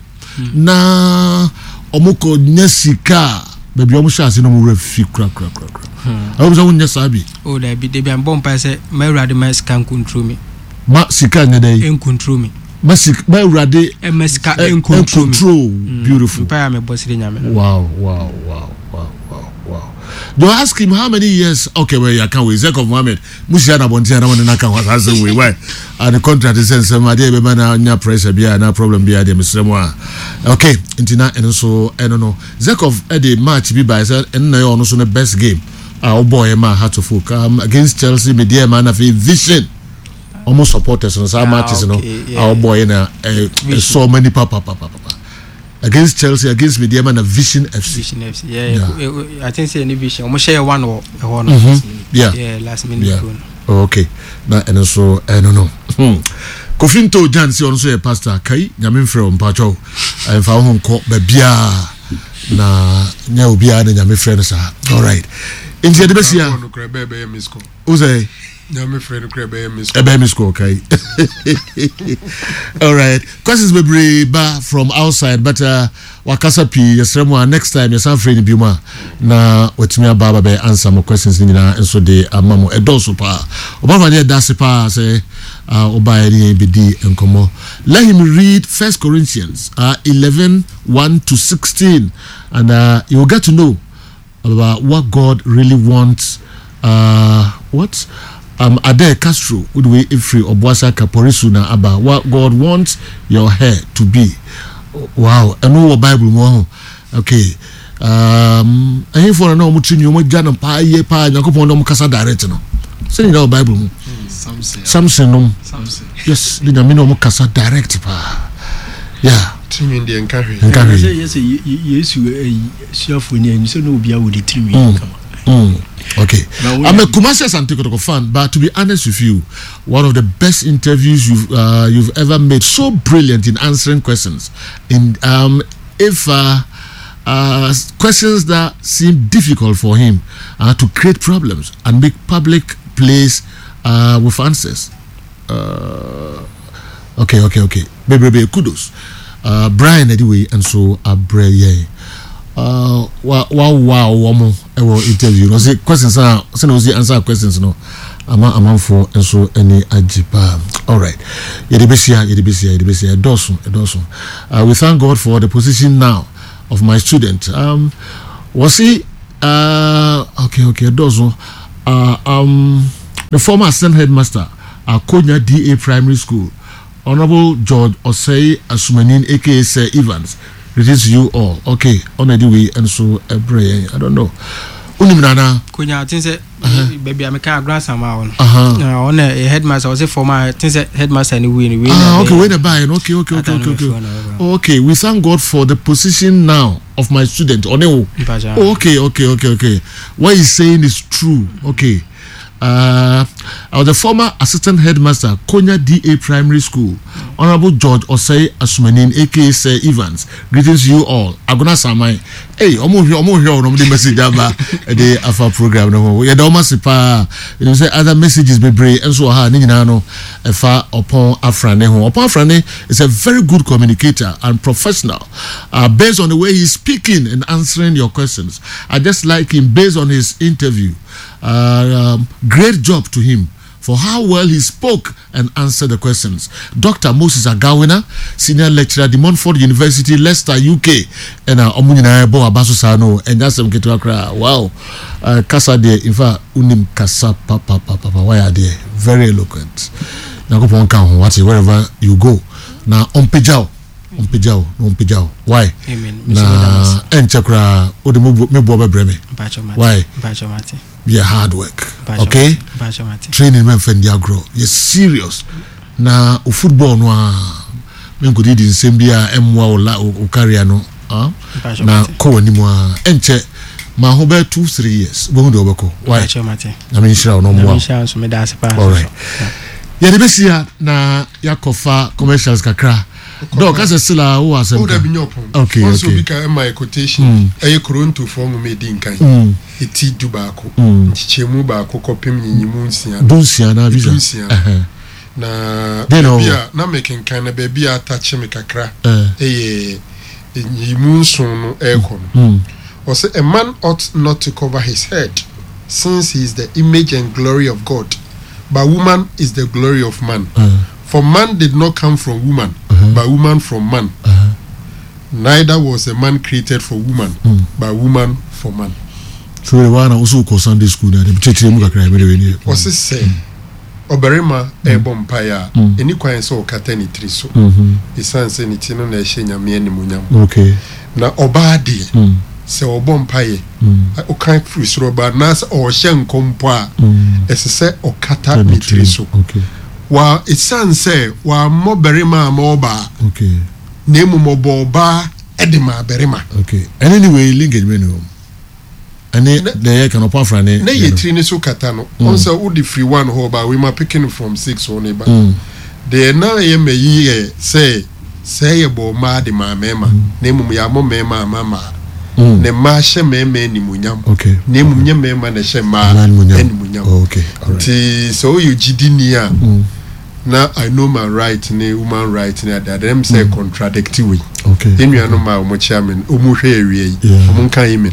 Na omoko nyasika baby omo shase no mo refi kra kra kra kra. Awu so nya sabi. Oh, there be there be am bomb say my rade my scan control me. Ma sika nya dai. En control me. Ma sika ma urade E ma sika en en control me. control. Beautiful. Pa me boss re nyame. Wow, wow, wow, wow, wow, wow. Do I ask him how many years? Okay, well, you can't wait. Zekov Mohammed, Musia na bonti na wana naka wa hasa we why? And the contract is saying some idea be na nya pressure be na problem be there misremwa. Okay, intina and so I don't know. Zekov at the match be by say and na ono so the best game. Our boy ma had to folk um, against Chelsea me there man have a vision. Almost supporters on some matches, you know. Our boy na so many papa papa papa. Against Chelsea, against Mediama and Vision F C. Vision F C. Yeah, Yeah. yeah. I think say any vision. Almost share one or one. Mm-hmm. Yeah. Yeah, last minute. Yeah. Goal. Oh, okay. Na and so I don't know. Hmm. Kofinto Jansi also a pastor kai nyame from Pacho. I found home ko bebia na nya obia na nyame friend sa. All right. Inti de besia. No kra be be misko. Uze Na me friend kra be misko. ebe misko okay. All right. Questions be ba from outside but uh wakasa pi yesremo next time yesan friend bi ma na wetimi ababa be answer mo questions ni na enso de amamo edoso pa. Obama de dase pa say uh obaye ni be di enkomo. Let him read First Corinthians uh eleven one to sixteen and uh you will get to know about what God really wants. Uh what um Ade Castro would we ifri Obuasa Kaporisu na aba what God wants your hair to be. Wow, and no Bible mo. Okay. Um I for no mo tinu mo gya no pa ye pa Yakobon no mo kasa direct no. Say in the Bible mo. Something. Something no. Something. Yes, the me no mo kasa direct pa. Yeah. Timi ndi encourage. Encourage. Yes, yes, yes, you share for you say no be a with the three Mm. come. Mm. Okay. I'm a Kumasi Asante Kotoko fan, but to be honest with you, one of the best interviews you've uh, you've ever made. So brilliant in answering questions. In um, if uh, uh, questions that seem difficult for him uh, to create problems and make public plays uh, with answers. Uh, okay, okay, okay. Baby, baby, kudos. Uh, Brian anyway, and so Abreye. Uh, wow, wow, wow, wow, wow, interview. No, see questions are, so no, see answer questions. No, I'm I'm for and so any ajiba. All right, Yedibisia, Yedibisia, Yedibisia, Dawson, Dawson. Uh, we thank God for the position now of my student. Um, was he? Uh, okay, okay, Dawson. Uh, um, the former assistant headmaster, uh, Konya D A Primary School, Honorable George Osei Asumanin, aka Sir Evans. It is you all. Okay, on the way and so a brain. I don't know. Unimana. Kunya, things that baby, I'm a car grandson. Uh huh. On a headmaster, I was a former things that headmaster anyway. Ah, okay, wait a buy. Okay, okay, okay, okay, okay. Okay, we thank God for the position now of my student. Oh, okay, okay, okay, okay. What he's saying is true. Okay. Uh, I was the former assistant headmaster, Konya D A Primary School. Honorable George Osei Asumanin, aka Sir Evans. Greetings you all. Agona Samai. Hey, omo here, omo here, omo the message aba the Alpha program. No, yeah, the omo sipa. You know, say other messages be brave and so ha. Ni na no. Efa upon Afrane ho. Upon Afrane is a very good communicator and professional. Uh, based on the way he's speaking and answering your questions, I just like him based on his interview. Uh, um, great job to him for how well he spoke and answered the questions. Doctor Moses Agawina, senior lecturer at the Montfort University, Leicester, U K, and uh, Omunina Bo Abaso Sano, and that's some Ketuakra. Wow, uh, Kasa de, in fact, Unim Kasa Papa Papa, why are they very eloquent? Now go on count, watch it wherever you go. Now on Pijao. On Pijao, on Pijao. Why? Amen. Na enchakra ode me bo breme. Why? Yeah, hard work. Okay? Training men fen dia grow. You serious. Na o football no a men go did in sembia emwa o la o career no. Ah? Na ko wani mo a enche ma ho be two three years. Bo hu do obeko. Why? Na me shira no mo. All right. Ya de besia na yakofa commercials kakra. Dog as a sila who was a okay, also okay. My quotation a current to form made in kind. It is Dubako, Chichemu Bako, Copim, Nimunsia, Dunsiana, Visa. Na Bia, not making kind of baby attach me cacra, a Yimunson aircon. Or say a man ought not to cover his head, since he is the image and glory of God, but woman is the glory of man. For man did not come from woman, uh-huh. but woman from man. Uh-huh. Neither was a man created for woman, mm. but woman for man. So the one also called Sunday school that the church muka cry very very. What's it say? Oberema e bompaya. Any kwan so katani triso. Isan se ni tino na ehye nyame animunyam. Okay. Na obadi. Se obompaye. O kan frisro ba na se o hye nkompo a. Ese se o kata ni triso. Okay. Wa isan say wa mo berima mo ba okay nemu mo bo ba edema berima okay and anyway linkage me no ani the can opa frane na ye tri ni so kata no on say wo the free one ho ba we ma picking from six on ba the na ye me yi say say ye bo ma de ma mema nemu ya mo mema mama ne ma hye mema ni munyam okay nemu nye mema na hye ma ni munyam okay all right so you jidinia now I know my right, ne human right, ne that them say mm. contradictory. Okay. Then you know my omo chairman, omo hwere, omo kan yimen.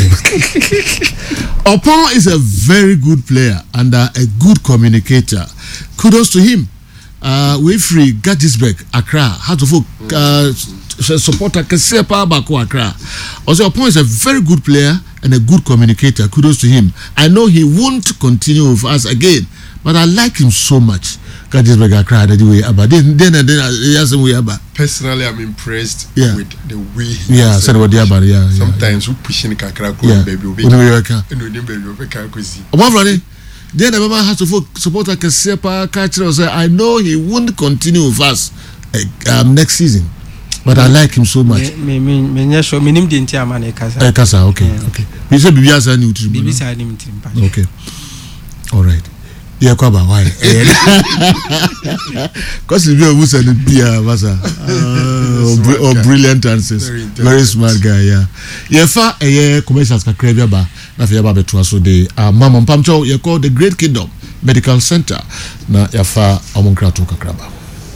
Opon is a very good player and uh, a good communicator. Kudos to him. Uh, we free Gettysburg, Accra. How to folk uh, supporter Kesepa Bako Accra. Also, Opon is a very good player and a good communicator. Kudos to him. I know he won't continue with us again, but I like him so much. Gettysburg Accra that way about then then and then yes we about. Personally, I'm impressed yeah. with the way. Yeah, said what they about yeah. Sometimes yeah. we pushing Accra yeah. baby. We know we can. No, baby, we can go see. One Friday, then the member has to support a Kesepa catcher. Say I know he won't continue with us uh, um, next season. but I like him so much. Me me me me show me nim dinti amane kasa. Eh kasa okay okay. Me say bibi asa ni utiri. Bibi sa ni mtimpa. Okay. All right. Yeah, kwaba why? Cause you be a and Pia Vasa. Or brilliant answers. Very, Very smart guy, yeah. Yeah, fa a year commercials ka krevia ba na fia ba betu aso de uh, mama mpamcho ye called the Great Kingdom Medical Center na ya fa omonkra to kakraba.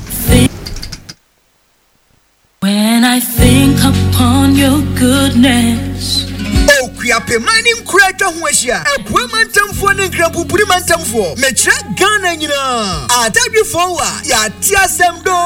When I think upon your goodness, oh, Kriape mining creator Huasia, a Pumantum for the Krapupuri Mantum for Metra Ghana, you know. I tell you for what, ya Tiasem do,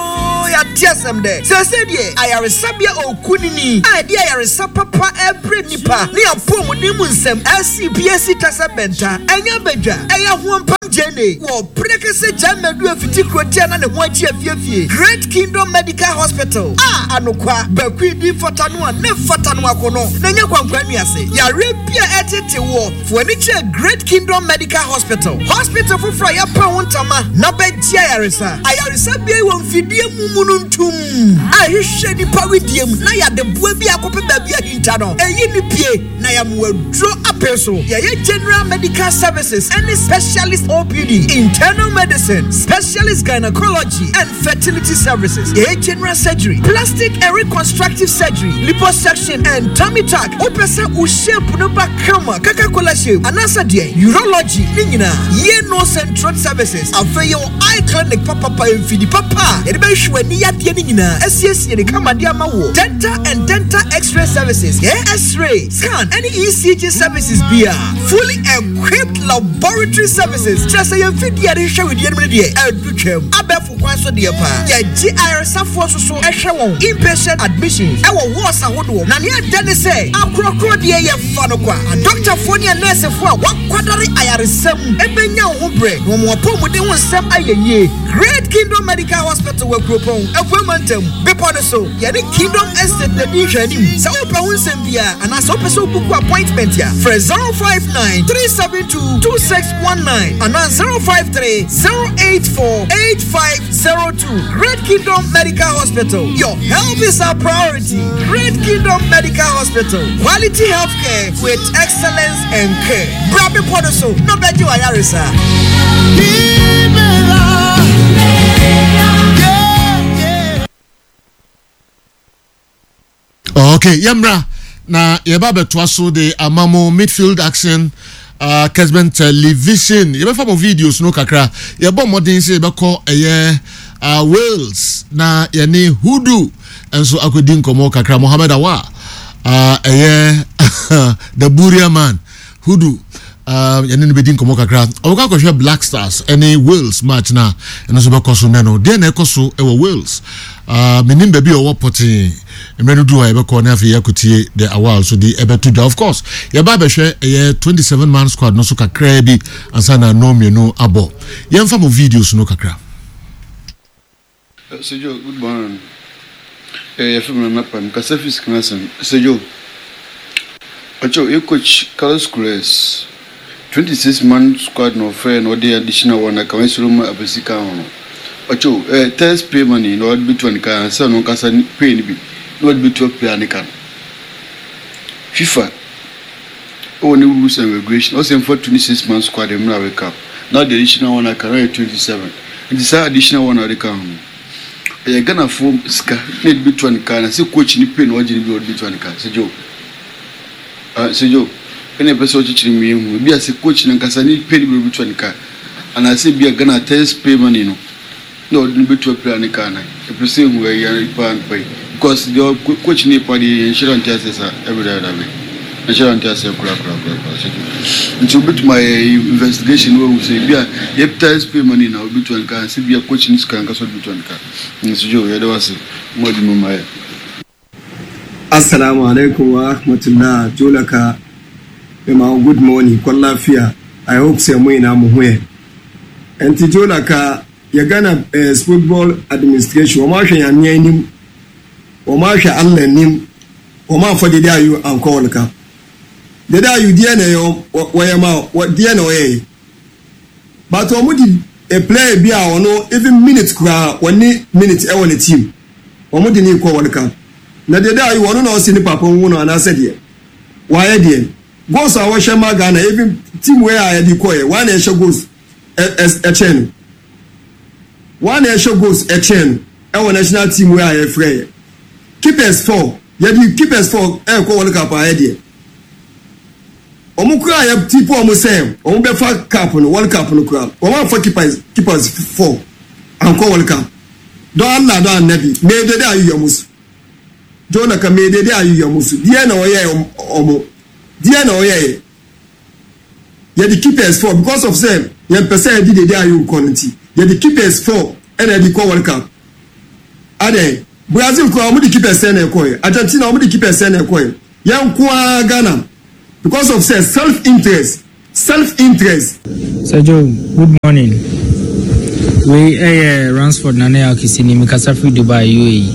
ya Tiasem de. Said, I are a Sabia or Kunini, I dear a Sapapa every nipa, near Pomonimusem, S C P S C Tasabenta, and Yabeja, I have one pump Jenny, or Precase Jamma do a Fiticotian and a white year Great Kingdom Medical Hospital. Ah, Anokwa, Bequidi for Tanua, never Tanua Kono, Nanya. Ya repia etete wo for niche Great Kingdom Medical Hospital. Hospital for Frya Pawuntama na betia yaresa. Ayaresa bia won fidie mumununtum. Ahihwe ni pawidiem na ya de boa bi akope ba bia hinta no. Eyi ni pie na ya mwadro apeso. Ya ye General Medical Services and Specialist O P D, Internal Medicine, Specialist Gynecology and Fertility Services. Ya ye General Surgery, Plastic and Reconstructive Surgery, Liposuction and Tummy Tuck. Opesa ushape no bakama Coca-Cola shape anasa die urology ningina ye no central services afeyo eye clinic papa pa mfidi papa ede be hwe ni yade ningina asiesie ne kama dia ma wo dental and dental x-ray services ye x-ray scan any E C G services bia fully equipped laboratory services just say mfidi ya hwe we die mne die adutwam abefo kwan so die pa ye G I R safo so so ehwe won inpatient admissions e wo wards ahodo na ne ade say Kroko de ye fa no kwa doctor foni and nurse fo a wakwadare ayaresam ebenya ho bre no mo pomu de wonsam ayeye Great Kingdom Medical Hospital we kropon ekwamantam bepo no so ye ne Kingdom Estate de bi hwanim sa opa wonsam bia ana so pese book appointment ya for zero five nine three seven two two six one nine and zero five three zero eight four eight five zero two. Great Kingdom Medical Hospital, your health is our priority. Great Kingdom Medical Hospital, quality healthcare with excellence and care. Brabe Podoso, no better Ayarisa. Okay, Yamra. Na yeba betwa so de amamo midfield action uh Kesben television. Yeba famo videos no kakra. Yeba modern say yeba call eye uh Wales na yene Hudu enso akodin komo kakra Mohammed Awa. Uh, eh, the Buria man, Hudu, uh, and then bedin komo kakra. Oka ko share Black Stars any Wales match na. And so because neno. Then ekoso ewo Wales. Uh, menim baby owo poti. Emenu do ebe ko na afi yakutie the awal so the ebe to of course. Ye ba be hwe eh twenty-seven man squad no so kakra bi ansa na no me no abo. Ye mfa mo videos no kakra. So Joe, good morning. Eh, from my map, Casafis Knason. So, Joe, you coach Carlos Cruz, twenty-six man squad, no fair, no day additional one. I come to room a basic on. Ocho, eh, test pay money, no between can, son, no Cassan pay be, no between Pianican. FIFA, only rules and regulation, also for twenty-six man squad, and now wake up. Now the additional one I can write twenty-seven. And this additional one I can. I gonna form ska need between can and see coach ni pain or jini be between can. So Joe, uh, so Joe, any person teaching me be as a coach and can need pain be between can. And I say be a gonna test pay money no. No, between plan can. A person where you are pan pay because the coach ni party insurance tests every day that way. Insurance tests kura kura kura. Into bit my investigation where we say be a yep test pay money now between can see be a coach ni ska can so between can. Assalamu alaikum wa rahmatullah. Jolaka, good morning. Kwalafia. I hope se mwina muhwe. Enti Jolaka, yagana eh, football administration. Wamasha ya nyenim. Wamasha alle nim. Wama dida yu ankolaka. Dida yu diene yo wayama diene oye. But wamudi a player be our no even minutes kwa one minute e won team omo de ni ko World Cup na de da yi wono na o si ni papa wu no ana se de why de goals a wo hwe Ghana even team where I dey ko ye one e hwe goals e chen one e hwe goals e chen e wo national team where I free keepers four ye di keepers four e ko World Cup a de omo kura ya tipo omo say omo be fa cup no World Cup no kura omo fa keepers keepers four anko World Cup don Allah don Nabi me de da ayu yamusu jona ka me de da ayu yamusu die na oye omo die na oye ye the keepers four because of them ye person di de da ayu quality ye the keepers four and the World Cup ade Brazil ko omo the keepers ten e ko Argentina omo the keepers ten e ko ye nko Ghana because of say self interest self interest. So Joe, good morning. We eh Ransford Nane Akisini Mikasa free Dubai U A E.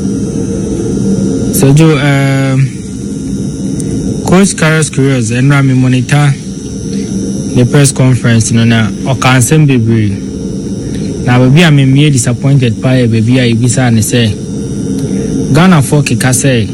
So Joe, um Coach Carlos Curious and Rami monitor the press conference no na o cancel bebre. Na baby am me disappointed by baby I bisa ne say Ghana for keka say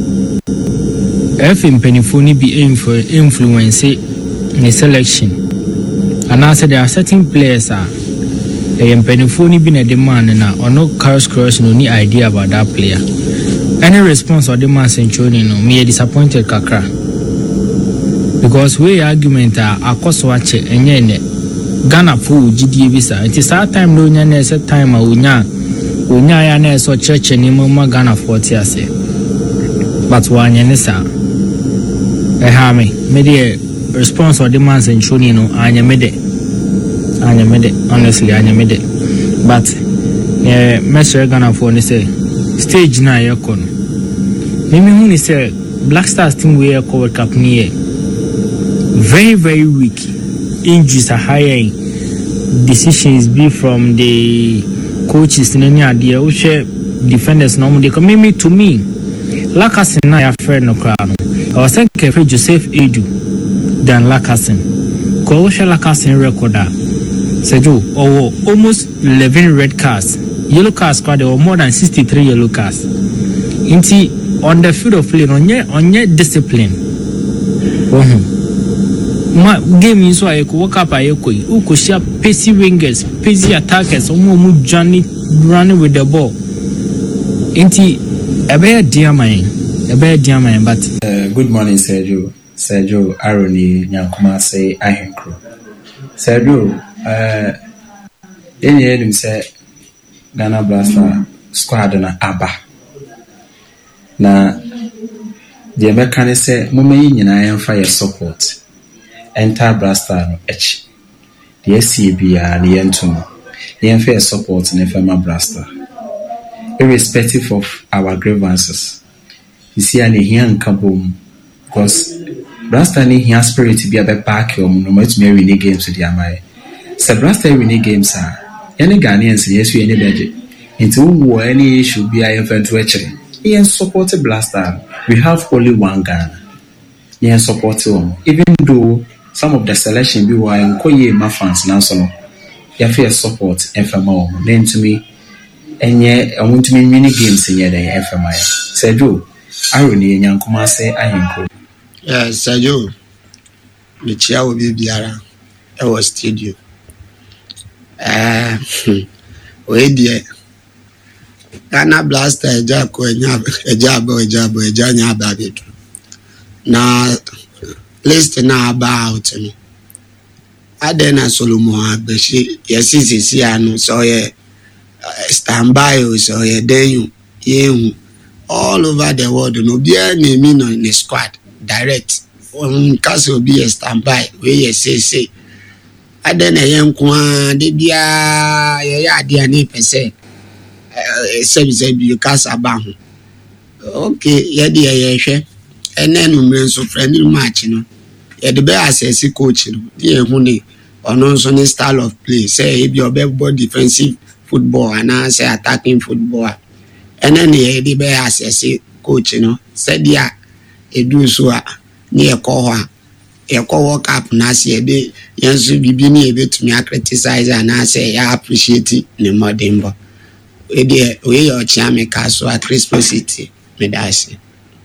F impenifo ni be influence in selection. And I said there are certain players are the impenifo ni be na demand na or no Carlos Curious no ni idea about that player. Any response or demand century no me disappointed kakra. Because we argument are akos watch enye ne Ghana for G D visa. It is that time no nya na set time a unya unya ya na so church ni mo Ghana forty ase. But wanye ne sa eh ha me me the response or demand century no anya me de anya me de honestly anya me de. But eh Messi Ghana for ni say stage na ye kono mimi hu ni say Black Stars team we e World Cup ni very very weak. Injuries are high, decisions be from the coaches in any idea we share defenders normally come me to me Lakasin na ya friend no crowd I was thinking for Joseph Edu than Lakasin ko we share Lakasin recorder Sejo or almost eleven red cards. Yellow cards card or more than sixty-three yellow cards. Inti on the field of play on your on your discipline. Oh, my game is why I could walk up. I could who could share pacey wingers, pacey attackers, or more journey running with the ball. Inti a bad dear man, a bad dear man. But uh, good morning, Sergio. Sergio Aroni Nyankuma say I am crew. Sergio, uh, then you heard him say. Ghana Blaster squad na aba na the American say mo me nyina yemfa ye support enter Blaster no echi the S C B a ne yentum yemfa ye support na fema Blaster irrespective of our grievances you see an here nka bom because Blaster ni here spirit be a back o no match me win games with the amai se Blaster win games are any Ghanaians yes we any budget into who any should be I event to actually he support Blaster we have only one Ghana he support him even though some of the selection be why enkoye ma fans now so no you feel support fmo then to me enye I want to me mini games in the fmo Sergio Aroni Nyankuma say ayenko yes Sergio me chia obi biara e was studio eh we die Ghana Blaster eja ko enya eja ba eja ba eja nya ba betu na list na about me adena Solomon Abeshi yesi sisi anu so ye standby so ye den you all over the world no bia na me no in the squad direct on case obi a standby we ye say say adena yenko a de bia ye ya de ani pese eh say bi kasa ba ho okay ye de ye hwe ene no me so friend match no ye de be assess coach no ye hu ni ono so ni style of play say e bi obe defensive football and say attacking football ene ne ye de be assess coach no say dia edu so a ni e ko ho a e ko work up na say be yenso bibi ni e betumi criticize and say ya appreciate ni modembo ede oye yo chiame kaso at Crispo City medasi.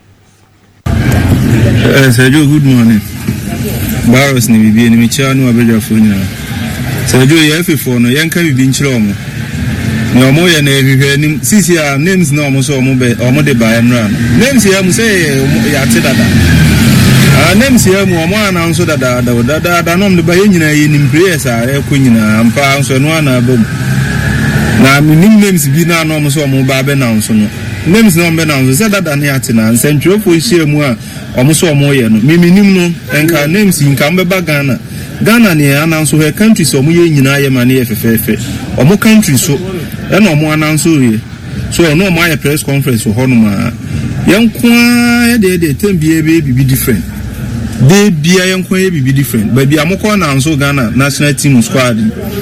Eh Sergio, good morning. Barros ni bibi ni micha no abeja fonya. Sergio ye fefo no yenka bibi nchire omo. Ni omo ye na ehwehwe ni sisi a names na omo so omo be omo de ba enra. Names ya mu say ya te dada. Ah names ya mu omo ana nso dada dada dada no de ba ye nyina ye ni prayers a e ko nyina ampa nso no ana ba. Na mi names bi na no omo so omo ba be na nso no. Names no be na nso say dada na ya te na nsentwofo hie mu a omo so omo ye no. Mi minim no enka names nka mbeba Ghana. Ghana ni ananso he country so omo ye nyina ye ma na ye fefefe. Omo country so and no more announce you. So no my press conference for Honoma. Young Kwa de de ten be be different. They be a young Kwa be different. But be a moko announce Ghana national team squad.